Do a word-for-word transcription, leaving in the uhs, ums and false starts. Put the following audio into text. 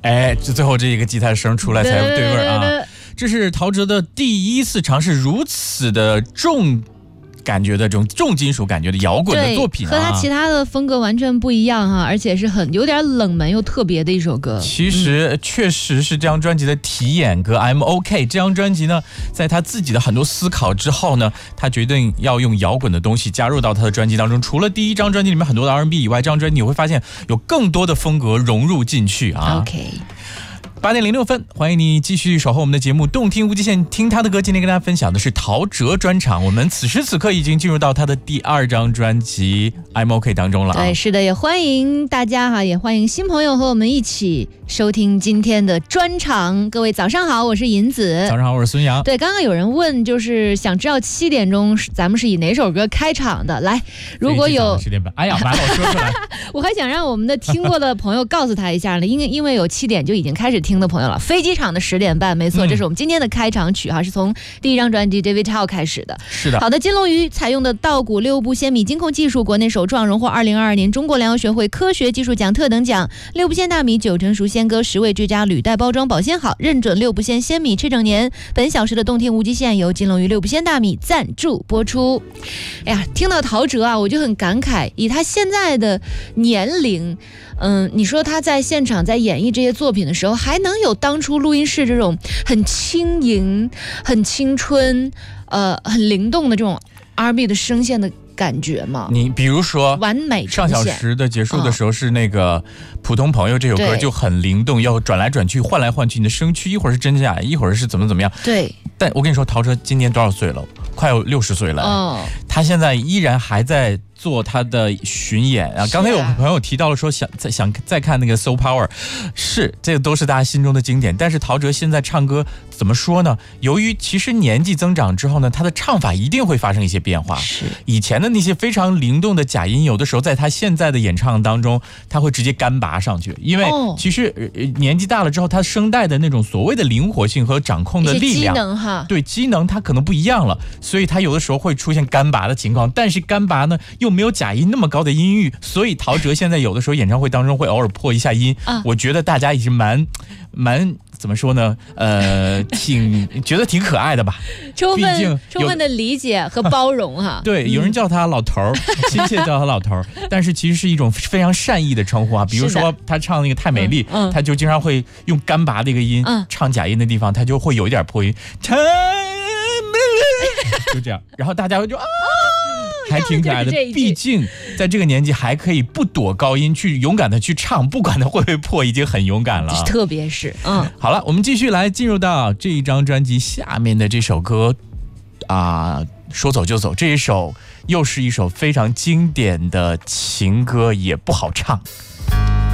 哎，这最后这一个吉他声出来才有对味儿啊！这是陶喆的第一次尝试如此的重感觉的这种重金属感觉的摇滚的作品、啊、 和他其他的风格完全不一样哈、啊，而且是很有点冷门又特别的一首歌。 其实确实是这张专辑的题眼歌 I'm OK。 这张专辑呢，在他自己的很多思考之后呢，他决定要用摇滚的东西加入到他的专辑当中。除了第一张专辑里面很多的 R and B 以外，这张专辑你会发现有更多的风格融入进去啊。 OK， 八点零六分，欢迎你继续守候我们的节目动听无极限，听他的歌。今天跟大家分享的是陶喆专场，我们此时此刻已经进入到他的第二张专辑 I'm OK 当中了、啊、 对，是的，也欢迎大家哈，也欢迎新朋友和我们一起收听今天的专场。各位早上好，我是银子。 早上好，我是孙杨。 对，刚刚有人问，就是想知道七点钟咱们是以哪首歌开场的。来，如果有十点半，哎呀，完了，我说出来我还想让我们的听过的朋友告诉他一下呢，因为因为有七点就已经开始听的朋友了。飞机场的十点半，没错、嗯，这是我们今天的开场曲哈，是从第一张专辑 David Tao 开始的。 是的。 好的，金龙鱼采用的稻谷六部鲜米金控技术，国内首创，荣获二零二二年中国粮油学会科学技术奖特等奖。六部鲜大米九成熟鲜割，十味最佳，履带包装保鲜好，认准六部鲜鲜米吃整年。本小时的动听无极限由金龙鱼六部鲜大米赞助播出。哎呀，听到陶喆啊，我就很感慨，以他现在的年龄，嗯，你说他在现场在演绎这些作品的时候，还能有当初录音室这种很轻盈、很青春、呃，很灵动的这种 R and B 的声线的感觉吗？ 你比如说， 完美上小时的结束的时候是那个《普通朋友》这首歌就很灵动，要转来转去、换来换去，你的声区一会儿是真假，一会儿是怎么怎么样。 对。 但我跟你说，陶喆今年多少岁了？快有六十岁了。哦。他现在依然还在做他的巡演啊！刚才有朋友提到了说想再想再看那个 So Power， 是这个都是大家心中的经典。但是陶喆现在唱歌怎么说呢？由于其实年纪增长之后呢，他的唱法一定会发生一些变化。 是以前的那些非常灵动的假音，有的时候在他现在的演唱当中，他会直接干拔上去，因为其实、呃、年纪大了之后，他声带的那种所谓的灵活性和掌控的力量， 机能哈， 对机能它可能不一样了，所以他有的时候会出现干拔的情况。但是干拔呢又没有假音那么高的音域，所以陶喆现在有的时候演唱会当中会偶尔破一下音、啊、我觉得大家也是蛮蛮怎么说呢，呃挺觉得挺可爱的吧， 充分充分的理解和包容哈。 对，有人叫他老头儿、嗯、亲切叫他老头儿但是其实是一种非常善意的称呼啊。比如说他唱那个太美丽、嗯嗯、他就经常会用干拔的一个音、嗯、唱假音的地方他就会有一点破音，太美丽就这样，然后大家会就啊还挺可爱的，毕竟在这个年纪还可以不躲高音去勇敢的去唱，不管它会不会破，已经很勇敢了。 特别是，嗯， 好了，我们继续来进入到这一张专辑下面的这首歌啊、呃，说走就走。这一首又是一首非常经典的情歌，也不好唱。